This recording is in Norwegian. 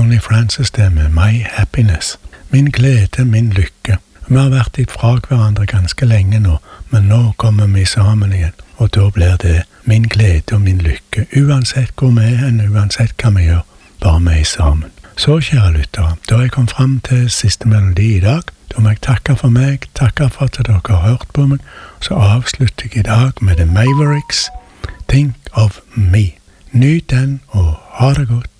Connie Francis det med My Happiness. Min glede, min lykke. Vi har vært ifra hverandre ganske lenge nå, men nå kommer vi sammen igjen, og da blir det min glede og min lykke, uansett hvor vi er, uansett hva vi gjør, bare vi er sammen. Så, kjære lyttere, da har jeg kommet frem til siste melodi i dag. Da må jeg takke for meg, takke for at dere har hørt på meg, så avslutter jeg i dag med The Mavericks, Think of Me. Nyt den, og ha det godt.